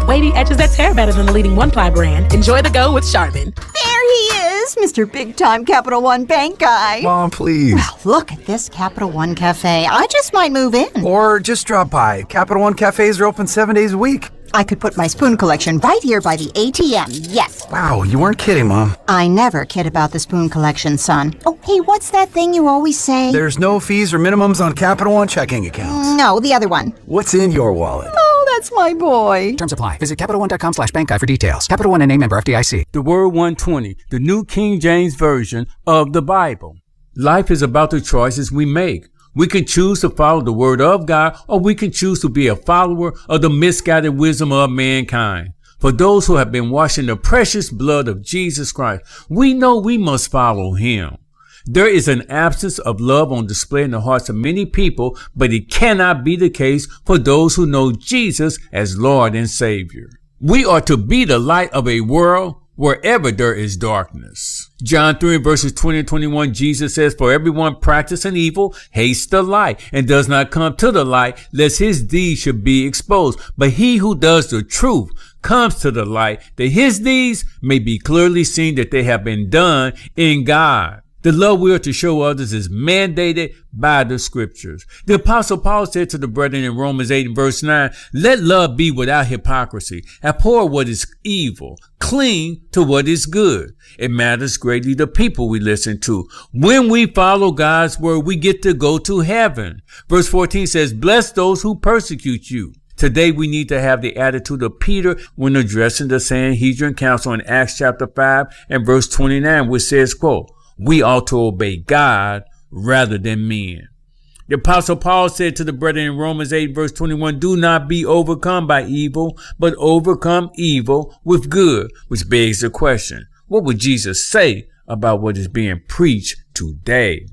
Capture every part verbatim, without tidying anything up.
wavy edges that tear better than the leading one-ply brand. Enjoy the go with Charmin. There he is, Mister Big-Time Capital One Bank guy. Mom, please. Well, look at this Capital One Cafe. I just might move in. Or just drop by. Capital One cafes are open seven days a week. I could put my spoon collection right here by the A T M, yes. Wow, you weren't kidding, Mom. I never kid about the spoon collection, son. Oh, hey, what's that thing you always say? There's no fees or minimums on Capital One checking accounts. No, the other one. What's in your wallet? Oh, that's my boy. Terms apply. Visit CapitalOne.com slash bank guide for details. Capital One and name member F D I C. The Word one twenty, the New King James Version of the Bible. Life is about the choices we make. We can choose to follow the word of God, or we can choose to be a follower of the misguided wisdom of mankind. For those who have been washed in the precious blood of Jesus Christ, we know we must follow him. There is an absence of love on display in the hearts of many people, but it cannot be the case for those who know Jesus as Lord and Savior. We are to be the light of a world wherever there is darkness. John three verses twenty and twenty-one, Jesus says, for everyone practicing evil hates the light and does not come to the light, lest his deeds should be exposed. But he who does the truth comes to the light, that his deeds may be clearly seen that they have been done in God. The love we are to show others is mandated by the scriptures. The apostle Paul said to the brethren in Romans eight and verse nine, let love be without hypocrisy. Abhor what is evil. Cling to what is good. It matters greatly the people we listen to. When we follow God's word, we get to go to heaven. Verse fourteen says, bless those who persecute you. Today we need to have the attitude of Peter when addressing the Sanhedrin Council in Acts chapter five and verse twenty-nine, which says, quote, we ought to obey God rather than men. The apostle Paul said to the brethren in Romans eight verse twenty-one, do not be overcome by evil, but overcome evil with good, which begs the question, what would Jesus say about what is being preached today?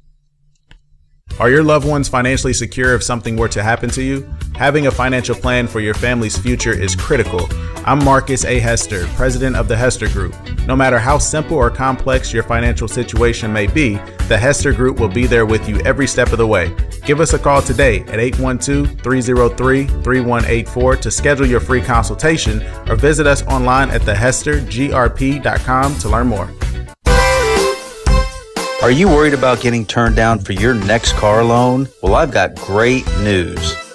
Are your loved ones financially secure if something were to happen to you? Having a financial plan for your family's future is critical. I'm Marcus A. Hester, president of the Hester Group. No matter how simple or complex your financial situation may be, the Hester Group will be there with you every step of the way. Give us a call today at eight one two, three zero three, three one eight four to schedule your free consultation, or visit us online at the hester g r p dot com to learn more. Are you worried about getting turned down for your next car loan? Well, I've got great news.